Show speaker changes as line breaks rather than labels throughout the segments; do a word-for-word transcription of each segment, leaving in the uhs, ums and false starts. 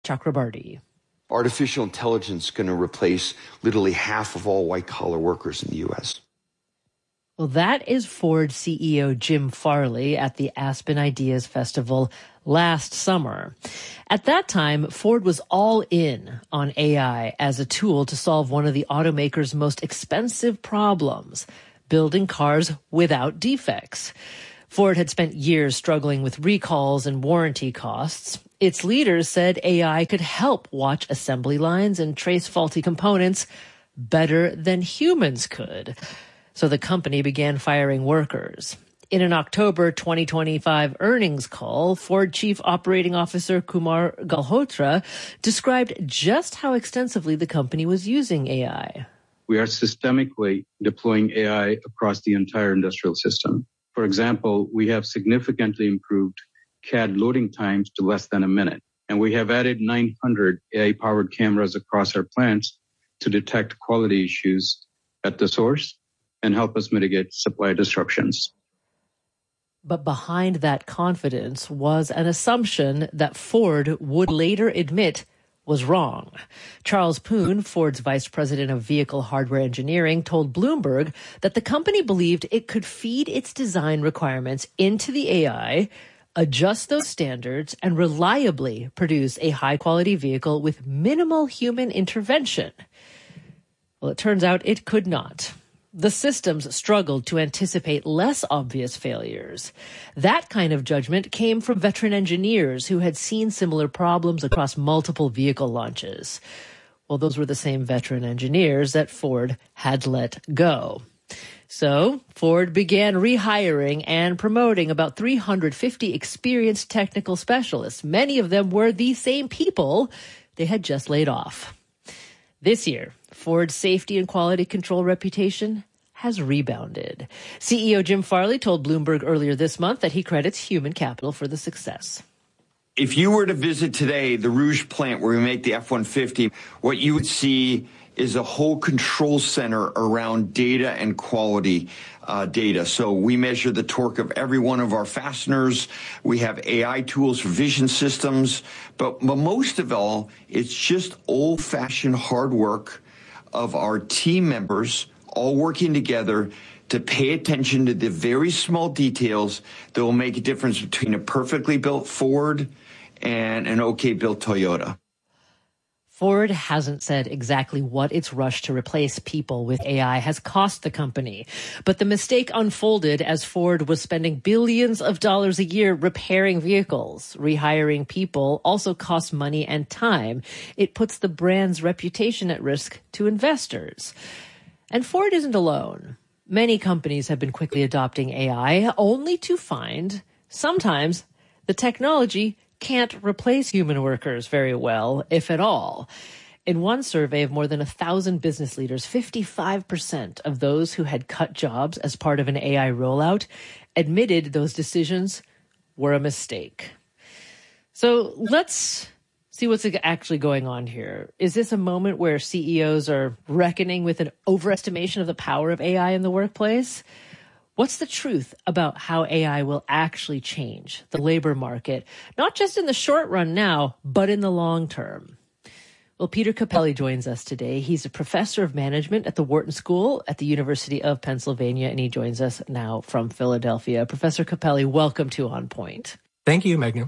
Chakrabarti.
Artificial intelligence is going to replace literally half of all white-collar workers in the U S.
Well, that is Ford C E O Jim Farley at the Aspen Ideas Festival last summer. At that time, Ford was all in on A I as a tool to solve one of the automaker's most expensive problems, building cars without defects. Ford had spent years struggling with recalls and warranty costs. Its leaders said A I could help watch assembly lines and trace faulty components better than humans could. So the company began firing workers. In an October twenty twenty-five earnings call, Ford Chief Operating Officer Kumar Galhotra described just how extensively the company was using A I.
We are systemically deploying A I across the entire industrial system. For example, we have significantly improved C A D loading times to less than a minute. And we have added nine hundred A I-powered cameras across our plants to detect quality issues at the source and help us mitigate supply disruptions.
But behind that confidence was an assumption that Ford would later admit was wrong. Charles Poon, Ford's vice president of vehicle hardware engineering, told Bloomberg that the company believed it could feed its design requirements into the A I, adjust those standards, and reliably produce a high-quality vehicle with minimal human intervention. Well, it turns out it could not. The systems struggled to anticipate less obvious failures. That kind of judgment came from veteran engineers who had seen similar problems across multiple vehicle launches. Well, those were the same veteran engineers that Ford had let go. So Ford began rehiring and promoting about three hundred fifty experienced technical specialists. Many of them were the same people they had just laid off. This year, Ford's safety and quality control reputation has rebounded. C E O Jim Farley told Bloomberg earlier this month that he credits human capital for the success.
If you were to visit today the Rouge plant where we make the F one fifty, what you would see is a whole control center around data and quality uh, data. So we measure the torque of every one of our fasteners. We have A I tools for vision systems. But, but most of all, it's just old-fashioned hard work of our team members all working together to pay attention to the very small details that will make a difference between a perfectly built Ford and an okay built Toyota.
Ford hasn't said exactly what its rush to replace people with A I has cost the company. But the mistake unfolded as Ford was spending billions of dollars a year repairing vehicles. Rehiring people also costs money and time. It puts the brand's reputation at risk to investors. And Ford isn't alone. Many companies have been quickly adopting A I, only to find sometimes the technology can't replace human workers very well, if at all. In one survey of more than a thousand business leaders, fifty-five percent of those who had cut jobs as part of an A I rollout admitted those decisions were a mistake. So let's see what's actually going on here. Is this a moment where C E Os are reckoning with an overestimation of the power of A I in the workplace? What's the truth about how A I will actually change the labor market, not just in the short run now, but in the long term? Well, Peter Capelli joins us today. He's a professor of management at the Wharton School at the University of Pennsylvania, and he joins us now from Philadelphia. Professor Capelli, welcome to On Point.
Thank you, Megan.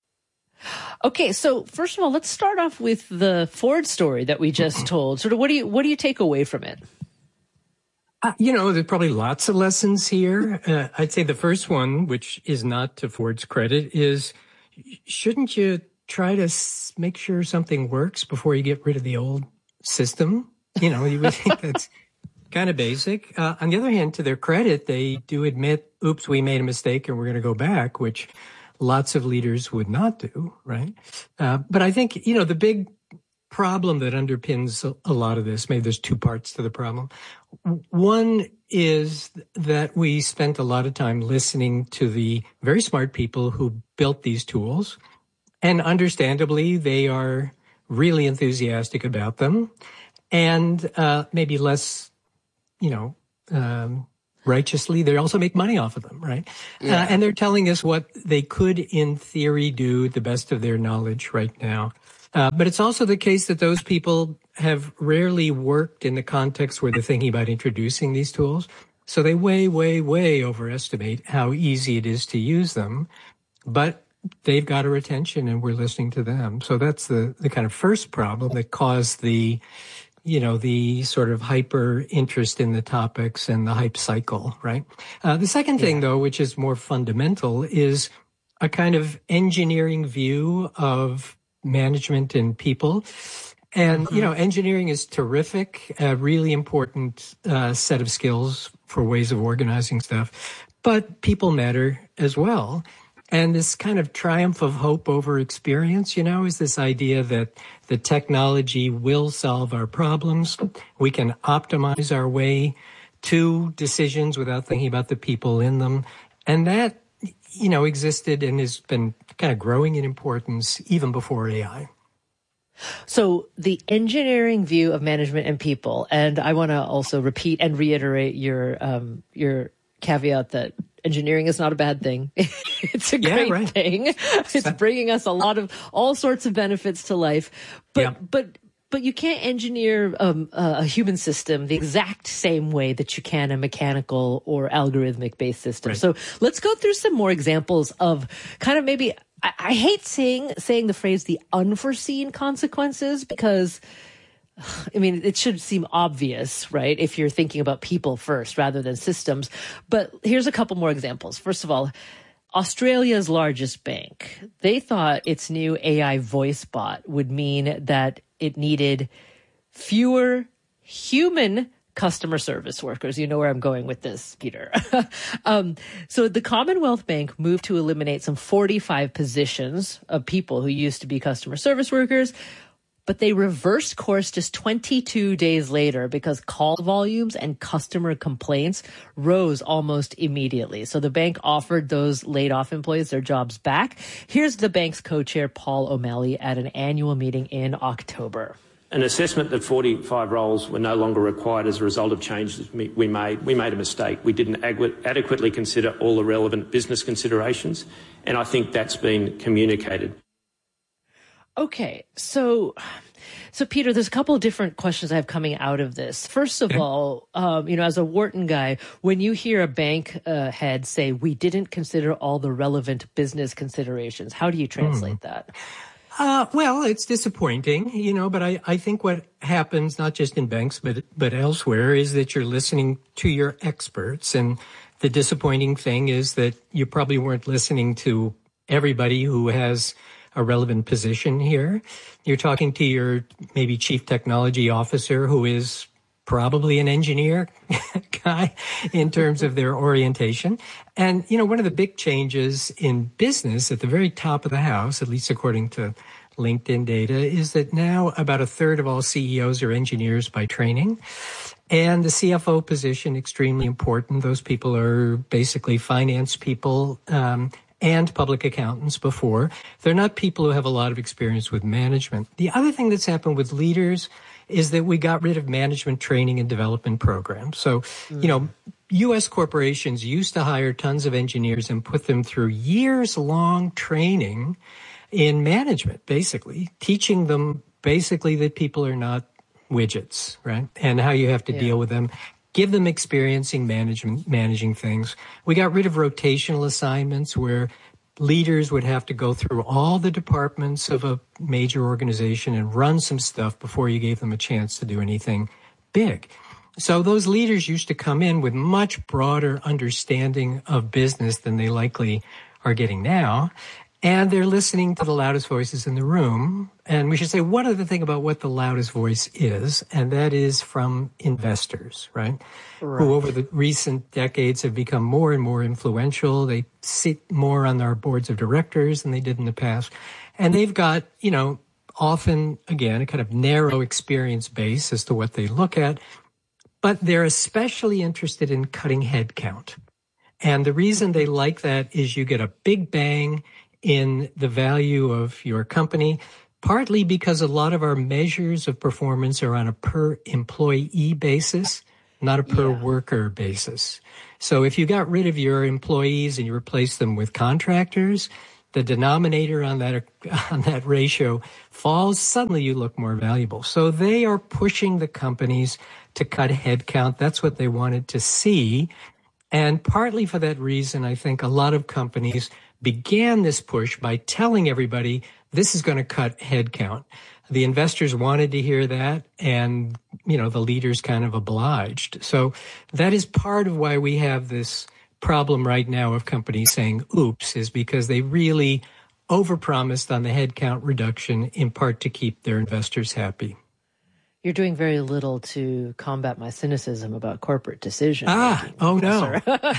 Okay, so first of all, let's start off with the Ford story that we just told. Sort of, what do you what do you take away from it?
Uh, you know, there's probably lots of lessons here. Uh, I'd say the first one, which is not to Ford's credit, is shouldn't you try to s- make sure something works before you get rid of the old system? You know, you would think that's kind of basic. Uh, on the other hand, to their credit, they do admit, oops, we made a mistake and we're going to go back, which lots of leaders would not do, right? Uh, but I think, you know, the big problem that underpins a, a lot of this, maybe there's two parts to the problem. One is that we spent a lot of time listening to the very smart people who built these tools, and understandably, they are really enthusiastic about them, and uh, maybe less, you know, um, righteously, they also make money off of them, right? Yeah. Uh, and they're telling us what they could, in theory, do the best of their knowledge right now. Uh, but it's also the case that those people have rarely worked in the context where they're thinking about introducing these tools. So they way, way, way overestimate how easy it is to use them. But they've got our attention and we're listening to them. So that's the, the kind of first problem that caused the, you know, the sort of hyper interest in the topics and the hype cycle, right? Uh, the second thing, yeah. though, which is more fundamental, is a kind of engineering view of management and people. And, mm-hmm. you know, engineering is terrific, a really important uh, set of skills for ways of organizing stuff. But people matter as well. And this kind of triumph of hope over experience, you know, is this idea that the technology will solve our problems. We can optimize our way to decisions without thinking about the people in them. And that, you know, existed and has been kind of growing in importance even before A I.
So the engineering view of management and people, and I want to also repeat and reiterate your um, your caveat that engineering is not a bad thing. It's a
yeah,
great
right.
thing. It's bringing us a lot of all sorts of benefits to life. But
yeah.
but but you can't engineer um, a human system the exact same way that you can a mechanical or algorithmic based system.
Right.
So let's go through some more examples of kind of maybe. I, I hate saying saying the phrase the unforeseen consequences because. I mean, it should seem obvious, right, if you're thinking about people first rather than systems. But here's a couple more examples. First of all, Australia's largest bank, they thought its new A I voice bot would mean that it needed fewer human customer service workers. You know where I'm going with this, Peter. um, so the Commonwealth Bank moved to eliminate some forty-five positions of people who used to be customer service workers. But they reversed course just twenty-two days later because call volumes and customer complaints rose almost immediately. So the bank offered those laid off employees their jobs back. Here's the bank's co-chair, Paul O'Malley, at an annual meeting in October.
An assessment that forty-five roles were no longer required as a result of changes we made. We made a mistake. We didn't adequately consider all the relevant business considerations, and I think that's been communicated.
Okay, so, so Peter, there's a couple of different questions I have coming out of this. First of okay. all, um, you know, as a Wharton guy, when you hear a bank uh, head say, we didn't consider all the relevant business considerations, how do you translate mm. that?
Uh, well, it's disappointing, you know, but I, I think what happens, not just in banks, but, but elsewhere, is that you're listening to your experts. And the disappointing thing is that you probably weren't listening to everybody who has a relevant position here. You're talking to your maybe chief technology officer who is probably an engineer guy in terms of their orientation. And, you know, one of the big changes in business at the very top of the house, at least according to LinkedIn data, is that now about a third of all C E Os are engineers by training. And the C F O position, extremely important. Those people are basically finance people, um, and public accountants before. They're not people who have a lot of experience with management. The other thing that's happened with leaders is that we got rid of management training and development programs. So, mm. you know, U S corporations used to hire tons of engineers and put them through years-long training in management, basically, teaching them basically that people are not widgets, right? And how you have to yeah. deal with them. Give them experiencing management, managing things. We got rid of rotational assignments where leaders would have to go through all the departments of a major organization and run some stuff before you gave them a chance to do anything big. So those leaders used to come in with much broader understanding of business than they likely are getting now. And they're listening to the loudest voices in the room. And we should say one other thing about what the loudest voice is, and that is from investors, right? right? Who over the recent decades have become more and more influential. They sit more on our boards of directors than they did in the past. And they've got, you know, often, again, a kind of narrow experience base as to what they look at. But they're especially interested in cutting headcount. And the reason they like that is you get a big bang in the value of your company, partly because a lot of our measures of performance are on a per employee basis, not a per yeah. worker basis. So if you got rid of your employees and you replaced them with contractors, the denominator on that on that ratio falls, suddenly you look more valuable. So they are pushing the companies to cut headcount. That's what they wanted to see. And partly for that reason, I think a lot of companies began this push by telling everybody this is going to cut headcount. The investors wanted to hear that, and, you know, the leaders kind of obliged. So that is part of why we have this problem right now of companies saying, oops, is because they really overpromised on the headcount reduction, in part to keep their investors happy.
You're doing very little to combat my cynicism about corporate decision.
Ah, oh no.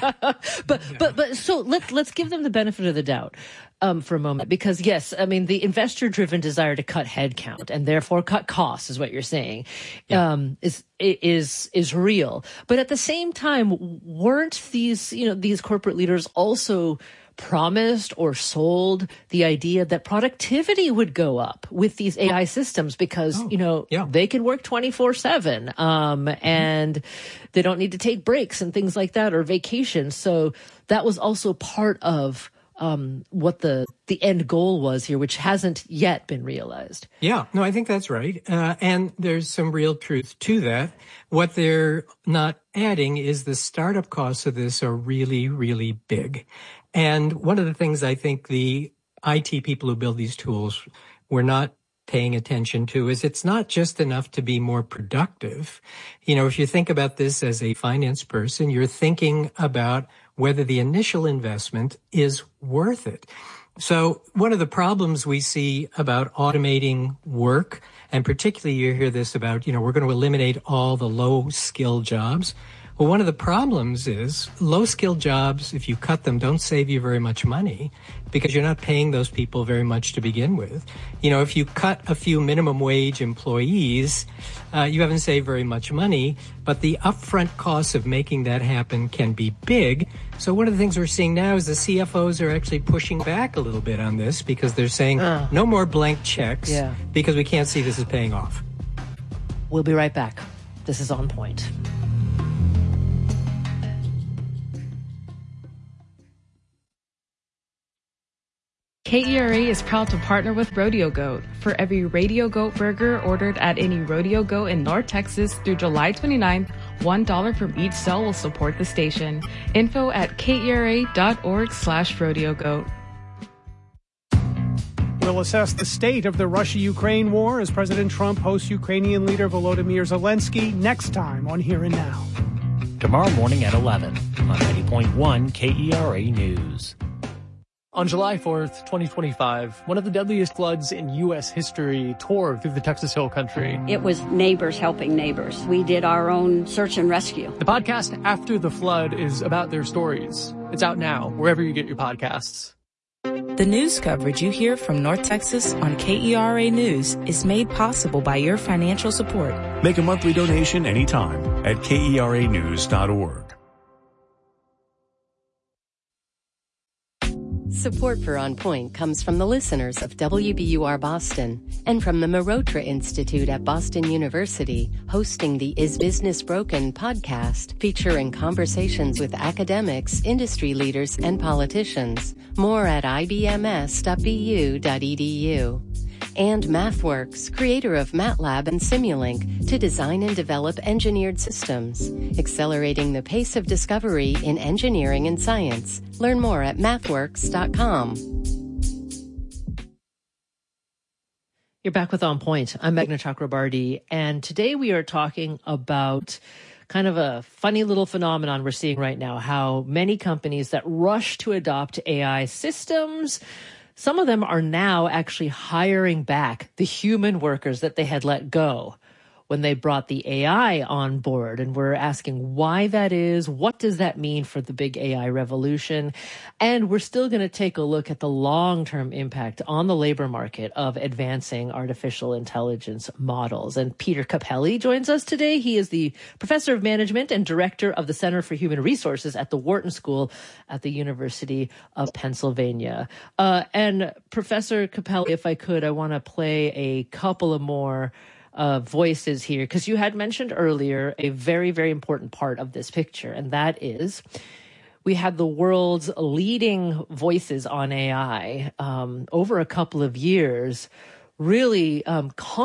but but but so let's let's give them the benefit of the doubt um, for a moment, because yes, I mean the investor-driven desire to cut headcount and therefore cut costs is what you're saying, yeah. um, is is is real. But at the same time, weren't these you know these corporate leaders also promised or sold the idea that productivity would go up with these A I systems because, oh, you know, yeah. they can work twenty-four seven um, mm-hmm. and they don't need to take breaks and things like that or vacations. So that was also part of um, what the, the end goal was here, which hasn't yet been realized.
Yeah, no, I think that's right. Uh, and there's some real truth to that. What they're not adding is the startup costs of this are really, really big. And one of the things I think the I T people who build these tools were not paying attention to is it's not just enough to be more productive. You know, if you think about this as a finance person, you're thinking about whether the initial investment is worth it. So one of the problems we see about automating work, and particularly you hear this about, you know, we're going to eliminate all the low-skill jobs. Well, one of the problems is low-skilled jobs, if you cut them, don't save you very much money because you're not paying those people very much to begin with. You know, if you cut a few minimum wage employees, uh, you haven't saved very much money, but the upfront costs of making that happen can be big. So one of the things we're seeing now is the C F Os are actually pushing back a little bit on this because they're saying uh, no more blank checks yeah. because we can't see this is paying off.
We'll be right back. This is On Point.
K E R A is proud to partner with Rodeo Goat. For every Rodeo Goat burger ordered at any Rodeo Goat in North Texas through July twenty-ninth, one dollar from each sale will support the station. Info at kera.org slash Rodeo Goat.
We'll assess the state of the Russia-Ukraine war as President Trump hosts Ukrainian leader Volodymyr Zelensky next time on Here and Now.
Tomorrow morning at eleven on ninety point one K E R A News.
On July fourth, twenty twenty-five, one of the deadliest floods in U S history tore through the Texas Hill Country.
It was neighbors helping neighbors. We did our own search and rescue.
The podcast After the Flood is about their stories. It's out now, wherever you get your podcasts.
The news coverage you hear from North Texas on K E R A News is made possible by your financial support.
Make a monthly donation anytime at K E R A news dot org.
Support for On Point comes from the listeners of W B U R Boston and from the Marotra Institute at Boston University, hosting the Is Business Broken podcast, featuring conversations with academics, industry leaders, and politicians. More at I B M S dot B U dot E D U. And MathWorks, creator of MATLAB and Simulink, to design and develop engineered systems, accelerating the pace of discovery in engineering and science. Learn more at mathworks dot com.
You're back with On Point. I'm Meghna Chakrabarty, and today we are talking about kind of a funny little phenomenon we're seeing right now, how many companies that rush to adopt A I systems, some of them are now actually hiring back the human workers that they had let go when they brought the A I on board. And we're asking why that is. What does that mean for the big A I revolution? And we're still going to take a look at the long-term impact on the labor market of advancing artificial intelligence models. And Peter Capelli joins us today. He is the professor of management and director of the Center for Human Resources at the Wharton School at the University of Pennsylvania. Uh, and Professor Capelli, if I could, I want to play a couple of more Uh, voices here, because you had mentioned earlier a very, very important part of this picture, and that is we had the world's leading voices on A I um, over a couple of years really um,